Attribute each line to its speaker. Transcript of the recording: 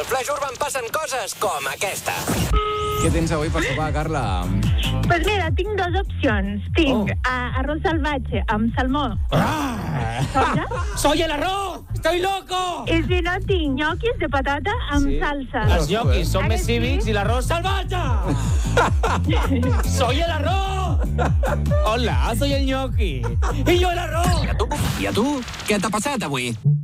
Speaker 1: Al Flash Urban passen coses com aquesta.
Speaker 2: Què tens avui per sopar, Carla?
Speaker 3: Pues mira, tinc dues opcions. Tinc arròs salvatge amb salmó. Soja.
Speaker 4: ¡Soy el arroz! ¡Estoy loco!
Speaker 3: I si no, tinc ñoquis de patata amb salsa.
Speaker 4: Los ñoquis son
Speaker 3: ¿A que
Speaker 4: més
Speaker 3: sí?
Speaker 4: cívics i l'arròs salvatge! ¡Soy el arroz! Hola, soy el ñoqui. Y yo el arroz.
Speaker 1: I a tu? Què t'ha passat avui?